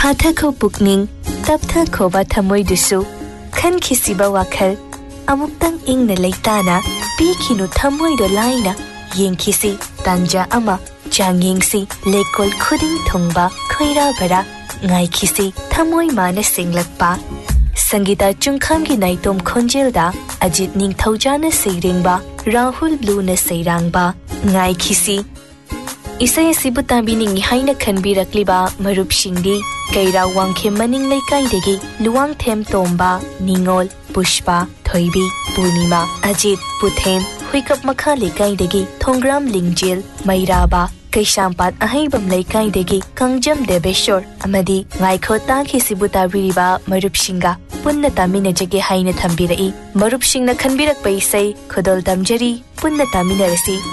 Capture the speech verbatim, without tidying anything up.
ꯐꯥꯊꯈꯣ ꯄꯨꯛꯅꯤꯡ ꯇꯞꯊꯈꯣꯕ ꯊꯃꯣꯏꯗꯨꯁꯨ ꯈꯟꯈꯤꯁꯤꯕ ꯋꯥꯈꯜ ꯑꯃꯨꯛꯇꯪ ꯏꯪꯅ ꯂꯩꯇꯥꯅ ꯄꯤꯈꯤꯅꯨ ꯊꯃꯣꯏꯗꯣ ꯂꯥꯏꯅ ꯌꯦꯡꯈꯤꯁꯤ ꯇꯥꯟꯖꯥ ꯑꯃ ꯆꯥꯡꯌꯦꯡꯁꯤ ꯂꯩꯀꯣꯜ ꯈꯨꯗꯤꯡ ꯊꯨꯡꯕ ꯈꯣꯏꯔꯥꯕꯔꯥ ꯉꯥꯏꯈꯤꯁꯤ ꯊꯃꯣꯏ ꯃꯥꯅ ꯁꯦꯡꯂꯛꯄ Sangeeta चुंखांगी नाइतोम खोंजेलदा Ajit निंगथौजाना सैरेंबा Rahul ब्लूना सैरांगबा ngaikisi isai asibu tabiningi haina khanbirakliba marupsingdi kaira wangkhe maning leikaidegi luwangthem tomba ningol pushpa thoibi purnima ajit puthem huikap makha leikaidegi thongram lingjel mairaba Kaishampat ahaibam leikaidegi kangjam debeshor amadi ngaikho tanghi sibuta biriba marupshinga punna tamina jage haina thambirai marupshingna khanbirak paisai khodol tamjari punna tamina rasi